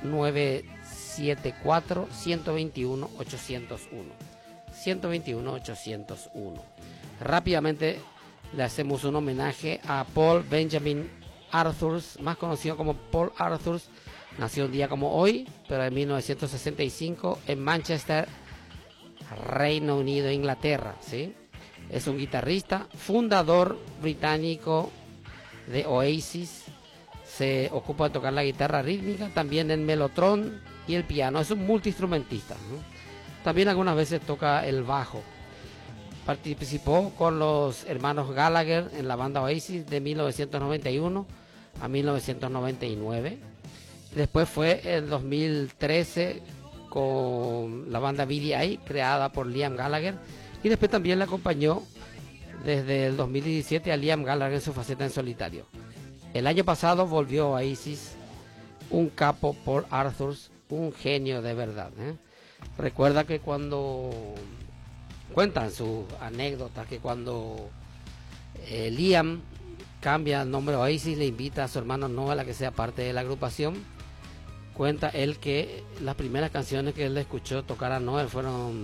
974 121 801. 121 801. Rápidamente le hacemos un homenaje a Paul Benjamin Arthurs, más conocido como Paul Arthurs. Nació un día como hoy, pero en 1965 en Manchester, Reino Unido, Inglaterra, ¿sí? Es un guitarrista, fundador británico de Oasis. Se ocupa de tocar la guitarra rítmica, también el melotron y el piano. Es un multiinstrumentista, ¿no? También algunas veces toca el bajo. Participó con los hermanos Gallagher en la banda Oasis de 1991 a 1999. Después fue en 2013 con la banda BDI, creada por Liam Gallagher. Y después también le acompañó desde el 2017 a Liam Gallagher en su faceta en solitario. El año pasado volvió a Oasis, un capo, Paul Arthurs, un genio de verdad, ¿eh? Recuerda que cuando cuentan sus anécdotas, que cuando Liam cambia el nombre a Oasis, le invita a su hermano Noel a que sea parte de la agrupación. Cuenta él que las primeras canciones que él escuchó tocar a Noel fueron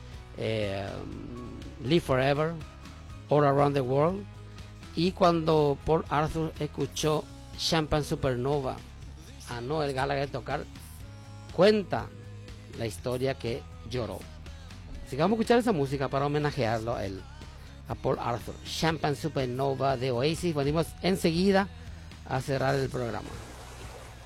Live Forever, All Around the World. Y cuando Paul Arthur escuchó Champagne Supernova a Noel Gallagher tocar, cuenta la historia que lloró. Así que vamos a escuchar esa música para homenajearlo a él, a Paul Arthur. Champagne Supernova de Oasis. Venimos enseguida a cerrar el programa.